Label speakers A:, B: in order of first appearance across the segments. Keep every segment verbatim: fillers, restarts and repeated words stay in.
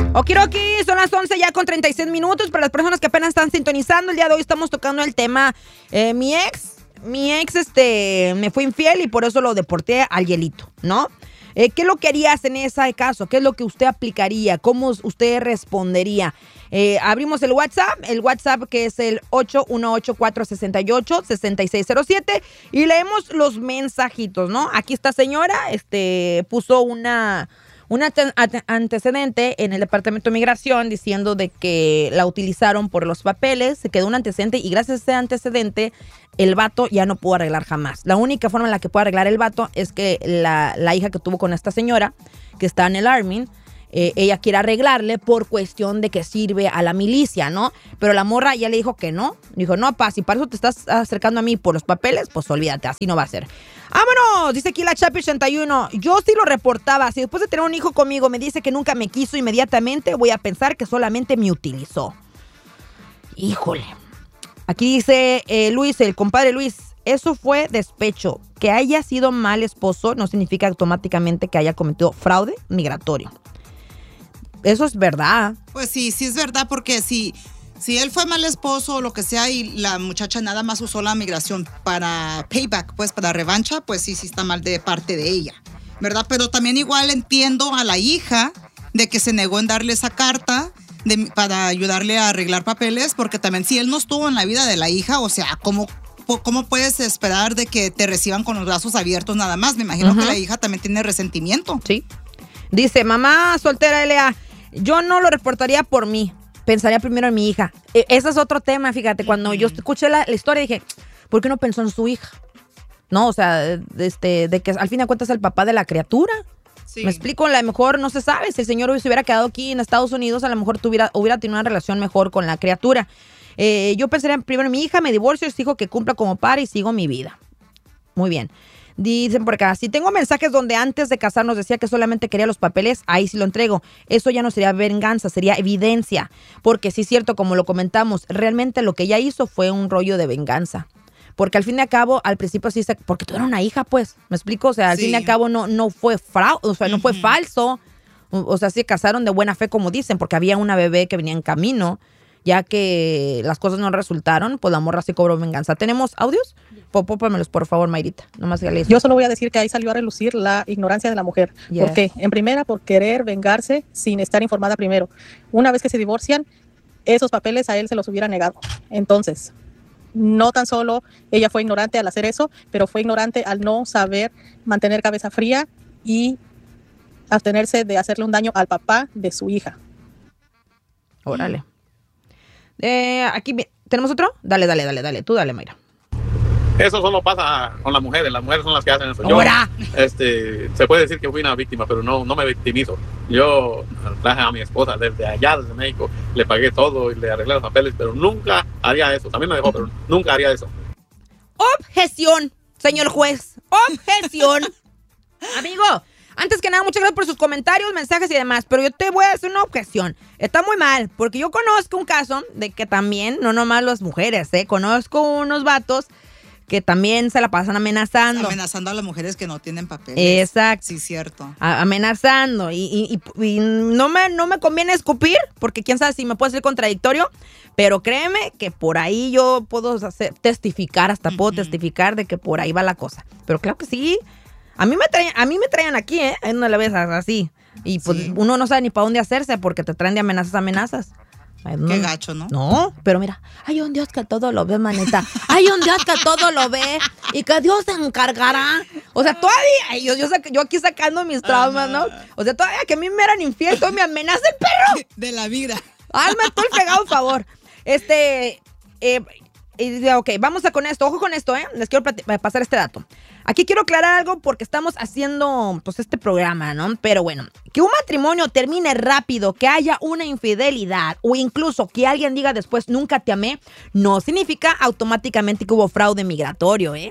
A: Okiroki, son las once ya con treinta y seis minutos. Para las personas que apenas están sintonizando, el día de hoy estamos tocando el tema eh, mi ex, mi ex este, me fue infiel y por eso lo deporté al hielito, ¿no? Eh, ¿Qué es lo que harías en ese caso? ¿Qué es lo que usted aplicaría? ¿Cómo usted respondería? Eh, abrimos el WhatsApp, el WhatsApp que es el ocho uno ocho, cuatro seis ocho, seis seis cero siete y leemos los mensajitos, ¿no? Aquí esta señora este, puso una... un antecedente en el Departamento de Migración diciendo de que la utilizaron por los papeles, se quedó un antecedente y gracias a ese antecedente el vato ya no pudo arreglar jamás. La única forma en la que puede arreglar el vato es que la, la hija que tuvo con esta señora, que está en el Army, eh, ella quiere arreglarle por cuestión de que sirve a la milicia, ¿no? Pero la morra ya le dijo que no. Dijo, no, pa, si para eso te estás acercando a mí por los papeles, pues olvídate, así no va a ser. ¡Vámonos! Dice aquí la Chapi ochenta y uno. Yo sí lo reportaba. Si después de tener un hijo conmigo me dice que nunca me quiso inmediatamente, voy a pensar que solamente me utilizó. Híjole. Aquí dice eh, Luis, el compadre Luis, eso fue despecho. Que haya sido mal esposo no significa automáticamente que haya cometido fraude migratorio. Eso es verdad.
B: Pues sí, sí es verdad, porque si, si él fue mal esposo o lo que sea y la muchacha nada más usó la migración para payback, pues para revancha, pues sí, sí está mal de parte de ella, ¿verdad? Pero también igual entiendo a la hija de que se negó en darle esa carta de, para ayudarle a arreglar papeles, porque también si él no estuvo en la vida de la hija, o sea, ¿cómo, cómo puedes esperar de que te reciban con los brazos abiertos nada más? Me imagino uh-huh. que la hija también tiene resentimiento.
A: Sí. Dice, mamá soltera L A, yo no lo reportaría por mí, pensaría primero en mi hija. E- ese es otro tema, fíjate, cuando yo escuché la, la historia dije, ¿por qué no pensó en su hija? No, o sea, este, de que al fin de cuentas es el papá de la criatura. Sí. Me explico, a lo mejor no se sabe, si el señor se hubiera quedado aquí en Estados Unidos, a lo mejor tuviera, hubiera tenido una relación mejor con la criatura. Eh, yo pensaría primero en mi hija, me divorcio, exijo que cumpla como padre y sigo mi vida. Muy bien. Dicen por acá, si tengo mensajes donde antes de casarnos decía que solamente quería los papeles, ahí sí lo entrego. Eso ya no sería venganza, sería evidencia. Porque sí es cierto, como lo comentamos, realmente lo que ella hizo fue un rollo de venganza. Porque al fin y al cabo, al principio sí se... Porque tú eras una hija, pues. ¿Me explico? O sea, al sí. fin y al cabo no, no fue fraude, o sea, no uh-huh. fue falso. O, o sea, sí casaron de buena fe, como dicen, porque había una bebé que venía en camino. Ya que las cosas no resultaron, pues la morra sí cobró venganza. ¿Tenemos audios? Pópamelos, por favor, Mayrita. Nomás dígale eso.
C: Yo solo voy a decir que ahí salió a relucir la ignorancia de la mujer. Yeah. ¿Por qué? En primera, por querer vengarse sin estar informada primero. Una vez que se divorcian, esos papeles a él se los hubiera negado. Entonces, no tan solo ella fue ignorante al hacer eso, pero fue ignorante al no saber mantener cabeza fría y abstenerse de hacerle un daño al papá de su hija.
A: Órale. Eh, aquí, ¿tenemos otro? Dale, dale, dale, dale. Tú dale, Mayra.
D: Eso solo pasa con las mujeres. Las mujeres son las que hacen eso. Yo, este, se puede decir que fui una víctima, pero no, no me victimizo. Yo traje a mi esposa desde allá, desde México. Le pagué todo y le arreglé los papeles, pero nunca haría eso. También me dejó, pero nunca haría eso.
A: Objeción, señor juez. Objeción. Amigo, antes que nada, muchas gracias por sus comentarios, mensajes y demás, pero yo te voy a hacer una objeción. Está muy mal, porque yo conozco un caso de que también, no nomás las mujeres, ¿eh? Conozco unos vatos que también se la pasan amenazando.
B: Amenazando a las mujeres que no tienen papeles.
A: Exacto.
B: Sí, cierto.
A: A- amenazando. Y, y, y, y no, me, no me conviene escupir, porque quién sabe si me puede ser contradictorio, pero créeme que por ahí yo puedo hacer, testificar, hasta uh-huh. puedo testificar de que por ahí va la cosa. Pero claro que sí. A mí me traen, a mí me traían aquí, ¿eh? En una vez así. Y pues sí. uno no sabe ni para dónde hacerse porque te traen de amenazas a amenazas.
B: Ay, no. Qué gacho, ¿no?
A: No, pero mira, hay un Dios que todo lo ve, manita. Hay un Dios que todo lo ve y que Dios se encargará. O sea, todavía, yo, yo, yo aquí sacando mis traumas, ¿no? O sea, todavía que a mí me eran infiel, todavía me amenaza el perro.
B: De la vida.
A: Hazme tú el fregado favor. Este, eh, eh, ok, vamos a con esto. Ojo con esto, ¿eh? Les quiero plat- pasar este dato. Aquí quiero aclarar algo porque estamos haciendo pues este programa, ¿no? Pero bueno, que un matrimonio termine rápido, que haya una infidelidad o incluso que alguien diga después nunca te amé, no significa automáticamente que hubo fraude migratorio, ¿eh?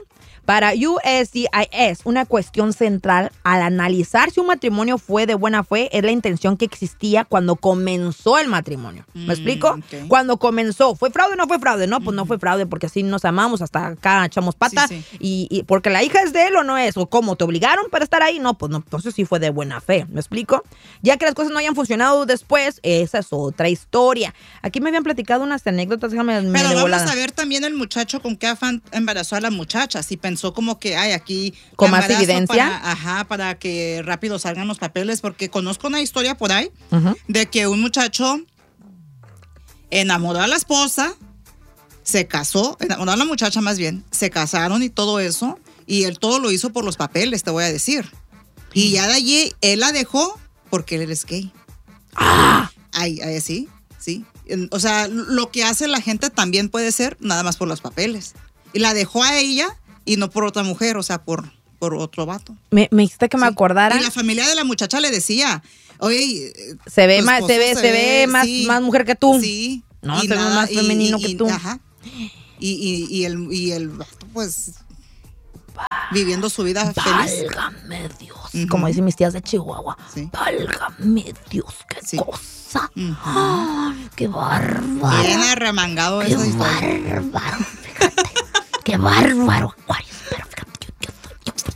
A: Para U S C I S, una cuestión central al analizar si un matrimonio fue de buena fe es la intención que existía cuando comenzó el matrimonio. ¿Me
B: Mm,
A: explico?
B: okay.
A: Cuando comenzó. ¿Fue fraude o no fue fraude? No, pues no fue fraude porque así nos amamos, hasta acá echamos pata.
B: Sí, sí.
A: Y, y porque la hija es de él o no es. ¿O cómo? ¿Te obligaron para estar ahí? No, pues no. Entonces sí fue de buena fe. ¿Me explico? Ya que las cosas no hayan funcionado después, esa es otra historia. Aquí me habían platicado unas anécdotas, déjame me
B: Pero
A: de
B: vamos
A: volada.
B: a ver también el muchacho con qué afán embarazó a la muchacha. Si pensó como que hay aquí
A: ¿Con
B: la
A: más
B: embarazo
A: evidencia?
B: Para, ajá, para que rápido salgan los papeles, porque conozco una historia por ahí
A: Ujú.
B: de que un muchacho enamoró a la esposa, se casó, enamoró a la muchacha más bien, se casaron y todo eso, y él todo lo hizo por los papeles, te voy a decir. Y ya de allí él la dejó porque él es gay.
A: ¡Ah!
B: Ay, ay, sí, sí. O sea, lo que hace la gente también puede ser nada más por los papeles. Y la dejó a ella y no por otra mujer, o sea, por, por otro vato.
A: Me, me hiciste que me
B: Sí.
A: acordara.
B: Y la familia de la muchacha le decía, oye,
A: Se ve
B: tu
A: más,
B: esposo
A: se ve, se ve más,
B: sí,
A: más mujer que tú.
B: Sí.
A: No,
B: y
A: se ve más femenino que tú.
B: Ajá. Y, y, y el, y el vato, pues, viviendo su vida feliz.
A: Válgame Dios.
B: Ujú.
A: Como dicen mis tías de Chihuahua.
B: Sí.
A: Válgame Dios, qué
B: Sí.
A: cosa.
B: Ujú.
A: Ay, qué bárbaro.
B: Bien arremangado
A: Qué
B: esa historia.
A: bárbaro, fíjate. Qué bárbaro, Acuario. Pero fíjate, yo, yo soy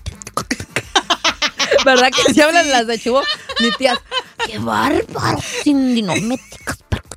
A: yo. ¿Verdad que si hablan las de Chihuahua? Mis tías. Qué bárbaro. Sin dinométicas.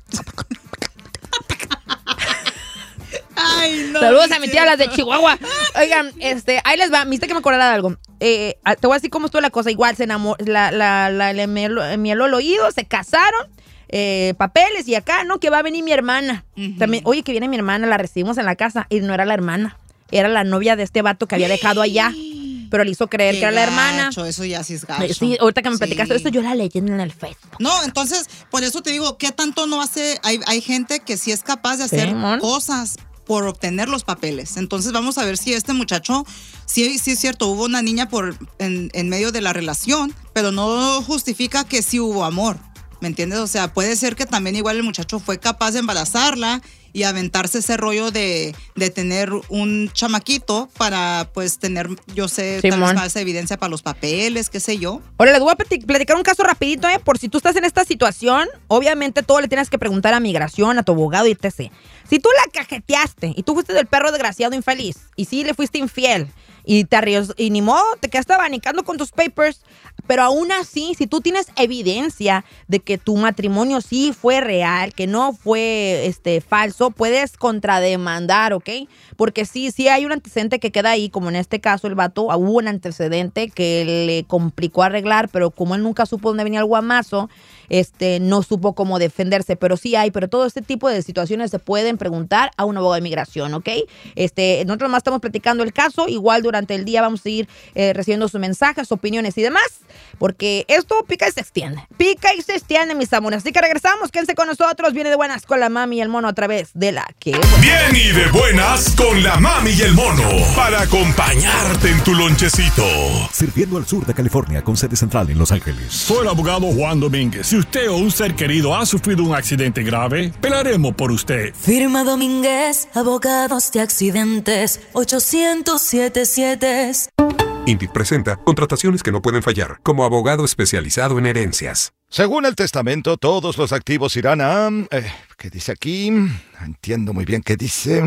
B: Ay, no.
A: Saludos
B: no
A: a mi
B: es
A: tía, las de
B: cierto.
A: Chihuahua. Oigan, este, ahí les va. Me hiciste que me acordara de algo. Eh, te voy a decir cómo estuvo la cosa. Igual se enamoró, la, la, la, le mieló, mieló el oído, se casaron, eh, papeles y acá, ¿no? Que va a venir mi hermana.
B: Ujú.
A: También, oye, que viene mi hermana, la recibimos en la casa y no era la hermana. Era la novia de este vato que había dejado allá. Pero le hizo creer
B: Qué
A: que era la hermana.
B: gacho, eso ya sí es gacho.
A: Eh, Sí, ahorita que me
B: Sí.
A: platicaste esto, yo la leí en el Facebook.
B: No, entonces, por eso te digo, ¿qué tanto no hace? Hay, hay gente que sí es capaz de
A: Sí,
B: hacer
A: mon.
B: cosas por obtener los papeles. Entonces vamos a ver si este muchacho, sí, sí es cierto, hubo una niña por en, en medio de la relación, pero no justifica que sí hubo amor. ¿Me entiendes? O sea, puede ser que también igual el muchacho fue capaz de embarazarla y aventarse ese rollo de, de tener un chamaquito para, pues, tener, yo sé, tal
A: Simón.
B: vez más evidencia para los papeles, qué sé yo.
A: Ahora les voy a plati- platicar un caso rapidito, ¿eh? Por si tú estás en esta situación, obviamente todo le tienes que preguntar a migración, a tu abogado y etcétera. Si tú la cajeteaste y tú fuiste el perro desgraciado infeliz y sí le fuiste infiel y te arriesgó, y ni modo, te quedaste abanicando con tus papers, pero aún así, si tú tienes evidencia de que tu matrimonio sí fue real, que no fue este falso, puedes contrademandar, ¿ok? Porque sí, sí hay un antecedente que queda ahí, como en este caso el vato, hubo un antecedente que le complicó arreglar, pero como él nunca supo dónde venía el guamazo, este, no supo cómo defenderse, pero sí hay, pero todo este tipo de situaciones se pueden preguntar a un abogado de inmigración, ¿ok? Este, nosotros más estamos platicando el caso, igual durante el día vamos a ir eh, recibiendo sus mensajes, opiniones y demás, porque esto pica y se extiende, pica y se extiende, mis amores, así que regresamos, quédense con nosotros, viene de buenas con la mami y el mono a través de la que...
E: Bien y de buenas con la mami y el mono para acompañarte en tu lonchecito.
F: Sirviendo al sur de California con sede central en Los Ángeles.
G: Soy el abogado Juan Domínguez. Si usted o un ser querido ha sufrido un accidente grave, pelaremos por usted.
H: Firma Domínguez, abogados de accidentes, ochocientos setenta y siete.
I: Indeed presenta contrataciones que no pueden fallar, como abogado especializado en herencias.
J: Según el testamento, todos los activos irán a... Eh, ¿Qué dice aquí? Entiendo muy bien qué dice.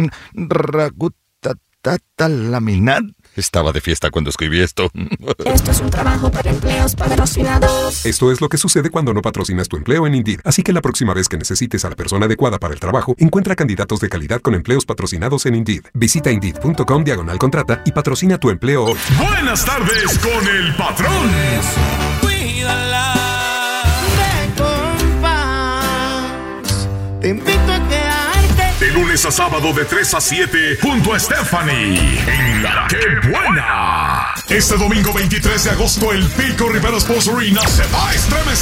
J: Ragutatata laminat. Estaba de fiesta cuando escribí esto.
K: Esto es un trabajo para empleos patrocinados.
I: Esto es lo que sucede cuando no patrocinas tu empleo en Indeed. Así que la próxima vez que necesites a la persona adecuada para el trabajo, encuentra candidatos de calidad con empleos patrocinados en Indeed. Visita Indeed.com diagonal contrata y patrocina tu empleo hoy.
E: Buenas tardes con el patrón.
L: Cuídala de compás. Te invito a quedarte.
E: De lunes a sábado de tres a siete junto a Stephanie en La Que Buena. Este domingo veintitrés de agosto el Pico Rivera Sports Arena se va a estremecer